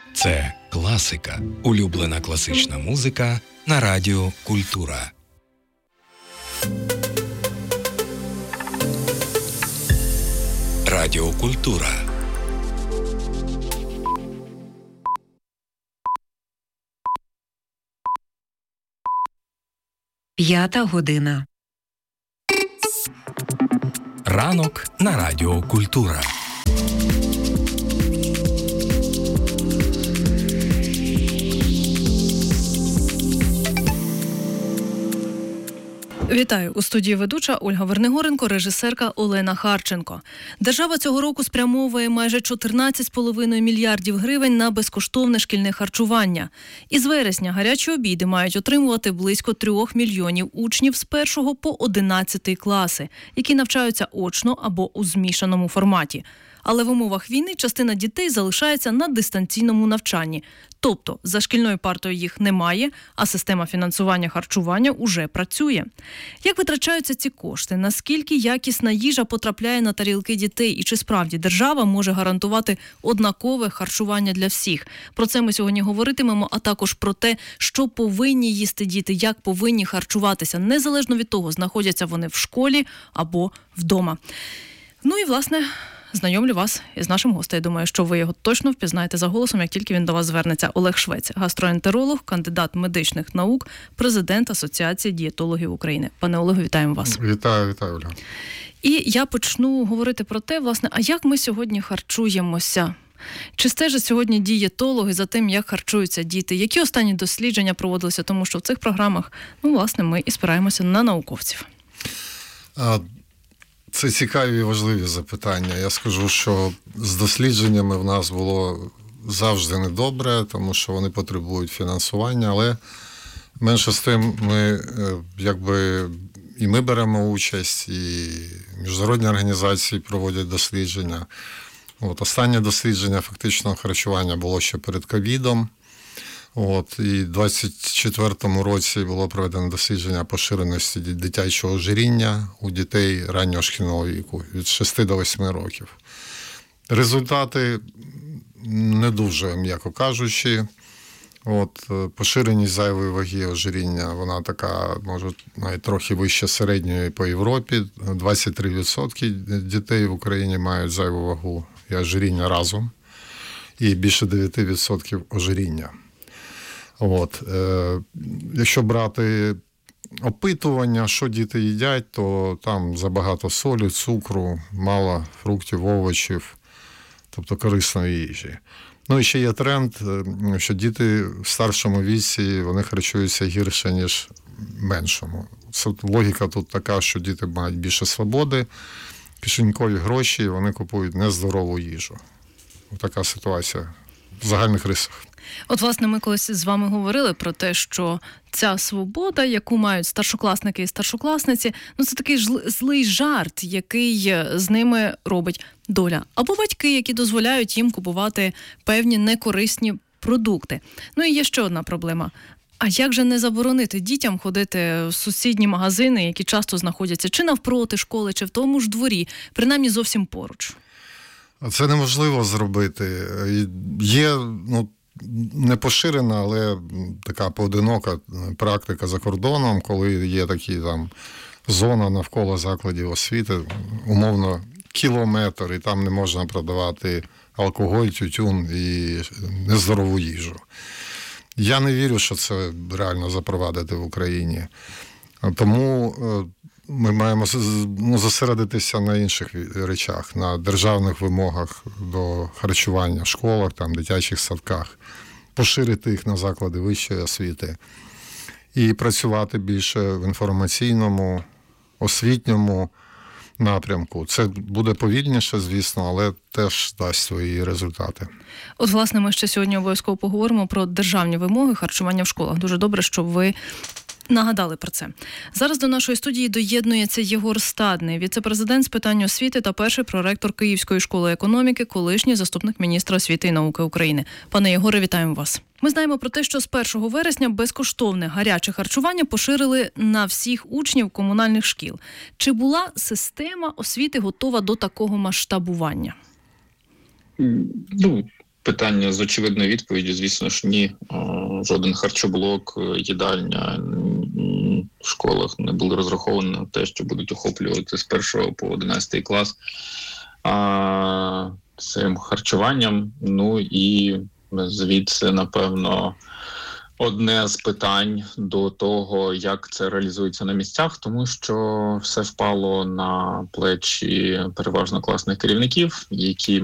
Це класика. Улюблена класична музика на Радіо Культура. Радіо Культура. П'ята година. Ранок на Радіо Культура. Вітаю! У студії ведуча Ольга Вернигоренко, режисерка Олена Харченко. Держава цього року спрямовує майже 14,5 мільярдів гривень на безкоштовне шкільне харчування. Із вересня гарячі обіди мають отримувати близько 3 мільйонів учнів з 1 по 11 класи, які навчаються очно або у змішаному форматі. Але в умовах війни частина дітей залишається на дистанційному навчанні. Тобто за шкільною партою їх немає, а система фінансування харчування уже працює. Як витрачаються ці кошти? Наскільки якісна їжа потрапляє на тарілки дітей? І чи справді держава може гарантувати однакове харчування для всіх? Про це ми сьогодні говоритимемо, а також про те, що повинні їсти діти, як повинні харчуватися, незалежно від того, знаходяться вони в школі або вдома. Ну і, власне, знайомлю вас із нашим гостем. Я думаю, що ви його точно впізнаєте за голосом, як тільки він до вас звернеться. Олег Швець, гастроентеролог, кандидат медичних наук, президент Асоціації дієтологів України. Пане Олегу, вітаємо вас. Вітаю, Ольга. І я почну говорити про те, власне, а як ми сьогодні харчуємося? Чи стежать сьогодні дієтологи за тим, як харчуються діти? Які останні дослідження проводилися? Тому що в цих програмах, власне, ми і спираємося на науковців. Це цікаві і важливі запитання. Я скажу, що з дослідженнями в нас було завжди недобре, тому що вони потребують фінансування, але менше з тим ми беремо участь, і міжнародні організації проводять дослідження. Останнє дослідження фактичного харчування було ще перед ковідом. І в 2024 році було проведено дослідження поширеності дитячого ожиріння у дітей раннього шкільного віку від 6 до 8 років. Результати не дуже, м'яко кажучи. Поширеність зайвої ваги ожиріння, вона така, може, навіть трохи вище середньої по Європі. 23% дітей в Україні мають зайву вагу і ожиріння разом. І більше 9% ожиріння. Якщо брати опитування, що діти їдять, то там забагато солі, цукру, мало фруктів, овочів, тобто корисної їжі. І ще є тренд, що діти в старшому віці, вони харчуються гірше, ніж в меншому. Логіка тут така, що діти мають більше свободи, кишенькові гроші, вони купують нездорову їжу. Така ситуація в загальних рисах. Власне, ми колись з вами говорили про те, що ця свобода, яку мають старшокласники і старшокласниці, це такий злий жарт, який з ними робить доля. Або батьки, які дозволяють їм купувати певні некорисні продукти. І є ще одна проблема. А як же не заборонити дітям ходити в сусідні магазини, які часто знаходяться чи навпроти школи, чи в тому ж дворі, принаймні зовсім поруч? Це неможливо зробити. Є, не поширена, але така поодинока практика за кордоном, коли є такі там зона навколо закладів освіти, умовно кілометр, і там не можна продавати алкоголь, тютюн і нездорову їжу. Я не вірю, що це реально запровадити в Україні. Тому ми маємо зосередитися на інших речах, на державних вимогах до харчування в школах, дитячих садках, поширити їх на заклади вищої освіти і працювати більше в інформаційному, освітньому напрямку. Це буде повільніше, звісно, але теж дасть свої результати. Власне, ми ще сьогодні обов'язково поговоримо про державні вимоги харчування в школах. Дуже добре, що ви нагадали про це. Зараз до нашої студії доєднується Єгор Стадний, віце-президент з питань освіти та перший проректор Київської школи економіки, колишній заступник міністра освіти і науки України. Пане Єгоре, вітаємо вас. Ми знаємо про те, що з 1 вересня безкоштовне гаряче харчування поширили на всіх учнів комунальних шкіл. Чи була система освіти готова до такого масштабування? питання з очевидною відповіддю, звісно ж, ні. Жоден харчоблок, їдальня в школах не були розраховані на те, що будуть охоплювати з 1 по 11 клас цим харчуванням. Ну і звідси, напевно, одне з питань до того, як це реалізується на місцях, тому що все впало на плечі переважно класних керівників, які